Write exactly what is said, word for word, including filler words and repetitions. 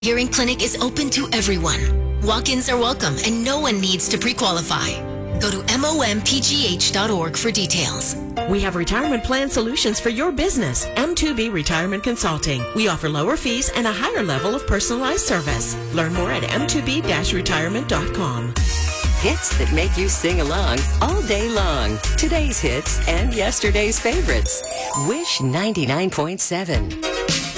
Hearing Clinic is open to everyone. Walk-ins are welcome and no one needs to pre-qualify. Go to M O M P G H dot org for details. We have retirement plan solutions for your business. M two B Retirement Consulting. We offer lower fees and a higher level of personalized service. Learn more at m two b dash retirement dot com. Hits that make you sing along all day long. Today's hits and yesterday's favorites. Wish ninety-nine point seven.